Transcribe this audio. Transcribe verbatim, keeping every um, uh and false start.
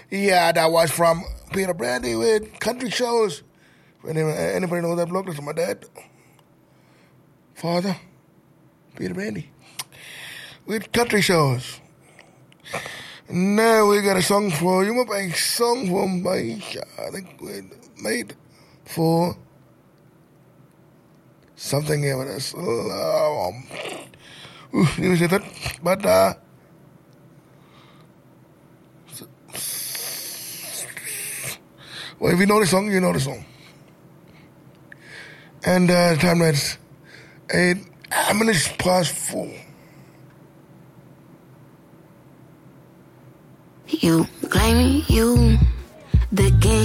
Yeah, that was from Peter Brandy with Country Shows. Anybody, anybody know that bloke? That's my dad. Father, Peter Brandy. With Country Shows. Now we got a song for you. A song for my, I think we made for something here with us. Um, you say that, but uh, well, if you know the song, you know the song. And uh, time that's eight minutes past four. You claim you the king.